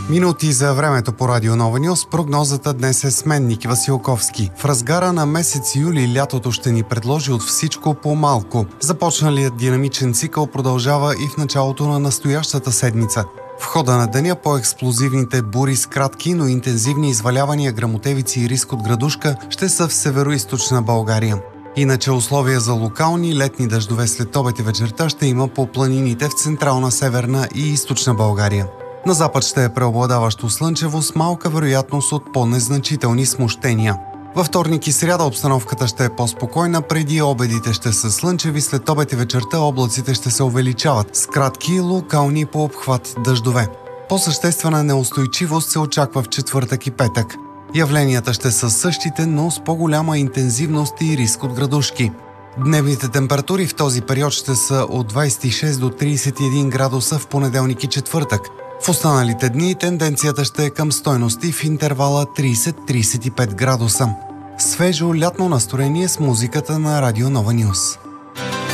Минути за времето по Радио Нова Нюз. Прогнозата днес е с мен, Ники Василковски. В разгара на месец юли лятото ще ни предложи от всичко по-малко. Започналият динамичен цикъл продължава и в началото на настоящата седмица. В хода на деня по-експлозивните бури с кратки, но интензивни извалявания, гръмотевици и риск от градушка ще са в североизточна България. Иначе условия за локални летни дъждове след обед и вечерта ще има по планините в централна, северна и източна България. На запад ще е преобладаващо слънчево с малка вероятност от по-незначителни смущения. Във вторник и сряда обстановката ще е по-спокойна, преди обедите ще са слънчеви, след обед и вечерта облаците ще се увеличават с кратки, локални по обхват дъждове. По-съществена неустойчивост се очаква в четвъртък и петък. Явленията ще са същите, но с по-голяма интензивност и риск от градушки. Дневните температури в този период ще са от 26 до 31 градуса в понеделник и четвъртък. В останалите дни тенденцията ще е към стойности в интервала 30-35 градуса. Свежо лятно настроение с музиката на Радио Нова Нюз.